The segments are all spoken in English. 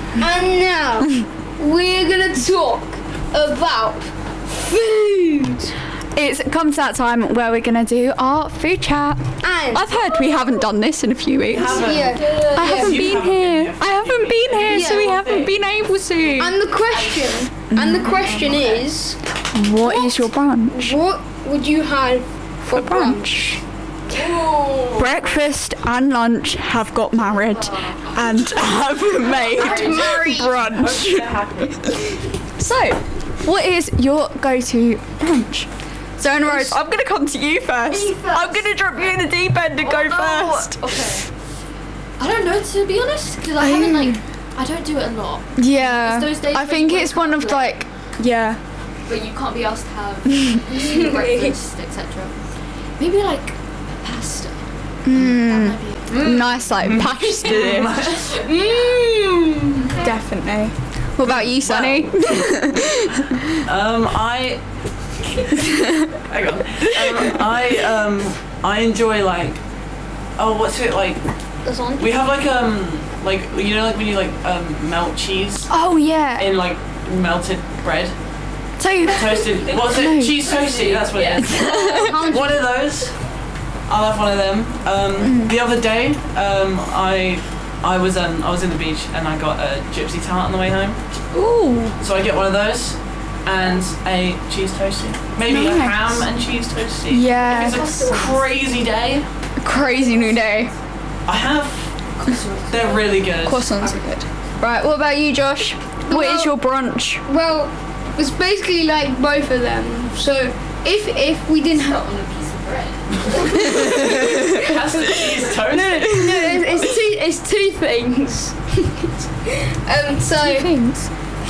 And now we're gonna talk about food. It's come to that time where we're gonna do our food chat. And I've heard we haven't done this in a few weeks. yeah, I haven't been here. I haven't been here, so we Yeah. haven't been able to. and the question is, What is your brunch? what would you have for brunch? Breakfast and lunch have got married and have made brunch. So, what is your go-to brunch? Zona Rose, I'm gonna come to you first. I'm gonna drop you in the deep end and go first. Okay. I don't know, to be honest, because I haven't I don't do it a lot. Yeah, It's those days I when think you it's wake one up of like, yeah. But you can't be asked to have breakfast, etc. Maybe like pasta. That might be it. Nice like pasta dish. Definitely. What about you, Sunny? Hang on. I enjoy like, what's it like? Lasagna. We have like you know like when you melt cheese Oh yeah. in like melted bread, Tofu. toasted. What's it? No. Cheese toasty. That's what it is. One of those. I'll have one of them. The other day, I was in the beach and I got a gypsy tart on the way home. Ooh. So I get one of those and a cheese toasty. Maybe a Nice. ham and cheese toasty. Yeah. If it's a crazy day, Crazy new day. I have. They're really good. Croissants are good. Right, what about you, Josh? What is your brunch? Well, it's basically like both of them. So if we didn't have On a piece of bread. Pasta cheese toast. no, it's two things. Things.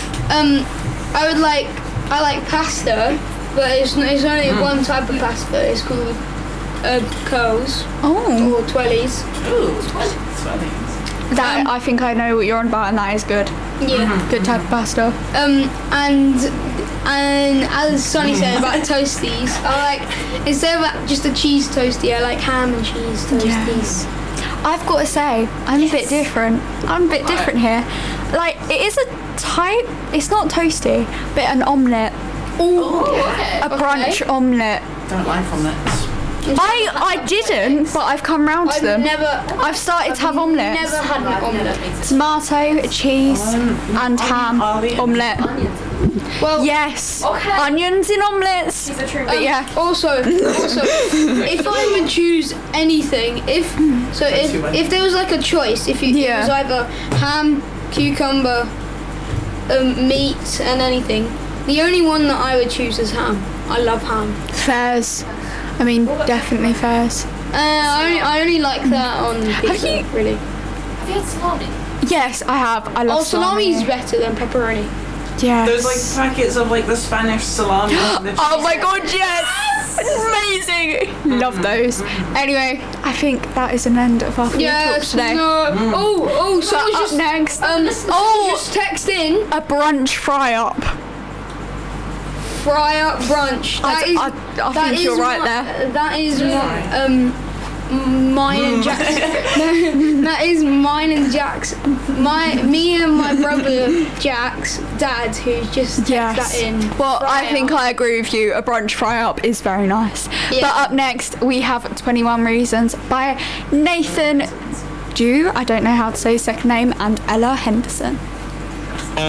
I like pasta, but it's only one type of pasta. It's called curls Oh. or twellies. Ooh, swelling. That I think I know what you're on about, and that is good. Yeah. Good type of pasta. And as Sonny said about toasties, I like instead of just a cheese toasty, I like ham and cheese toasties. I've got to say, I'm a bit different. I'm a bit different here. Like, it is a type, it's not toasty, but an omelette. Okay. A brunch omelette. Don't like omelets. I didn't, but I've come round to them. I've started to have omelettes. Never had an omelette. Tomato, cheese, and ham I'll eat it. omelette. Well, Yes. Okay. Onions in omelettes. He's a true But yeah. Also, if I would choose anything, if there was like a choice, it was either ham, cucumber, meat, and anything, the only one that I would choose is ham. I love ham. Fairs. I mean, definitely fairs. I only like that on pizza. you- Really? Have you had salami? Yes, I have. I love Salami is better than pepperoni. Yes. Those like packets of like the Spanish salami. and the Oh cheese. my god, yes! Amazing! Love those. Anyway, I think that is an end of our food talk today. No. Oh, So someone up just next, just text in a brunch fry up. fry up brunch. I think you're right there. That is mine and Jack's. No, that is mine and Jack's. Me and my brother Jack's dad, who just texted that in. Well, Fry I think up. I agree with you. A brunch fry up is very nice. Yeah. But up next, we have 21 Reasons by Nathan Dew. I don't know how to say his second name, and Ella Henderson.